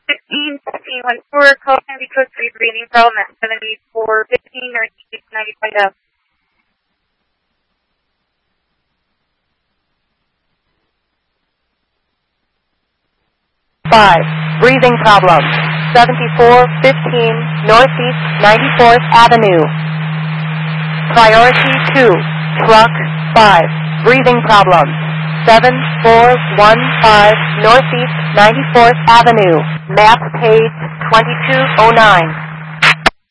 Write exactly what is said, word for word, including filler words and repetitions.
fifteen, fifteen, one four, call Sandy Coast three, breathing problem at seventy-four fifteen, Northeast ninety point up. five, breathing problem, seventy-four fifteen, Northeast ninety-fourth Avenue. Priority two, truck five, breathing problem, seven four one five, Northeast ninety-fourth Avenue. Map page twenty-two oh nine.